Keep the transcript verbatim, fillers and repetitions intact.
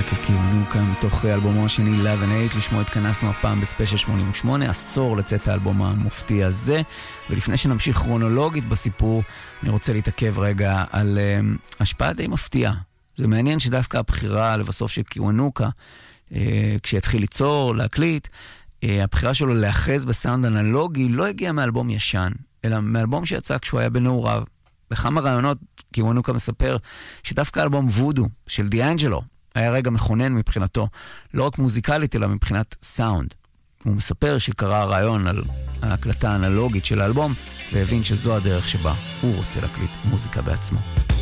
מייקל קיוונוקה מתוך אלבומו השני Love and Hate. לשמו התכנסנו הפעם בספיישל שמונים ושמונה, עשור לצאת האלבום המופתי הזה. ולפני שנמשיך כרונולוגית בסיפור, אני רוצה להתעכב רגע על uh, השפעה די מפתיעה. זה מעניין שדווקא הבחירה לבסוף של קיוונוקה, uh, כשיתחיל ליצור, להקליט, uh, הבחירה שלו לאחז בסאונד אנלוגי לא הגיעה מאלבום ישן, אלא מאלבום שיצא כשהוא היה בנעוריו. בכמה רעיונות קיוונוקה מספר שדווקא אלבום וודו של דיאנג'לו היה רגע מכונן מבחינתו, לא רק מוזיקלית אלא מבחינת סאונד. הוא מספר שקרא הרעיון על ההקלטה האנלוגית של האלבום והבין שזו הדרך שבה הוא רוצה להקליט מוזיקה בעצמו.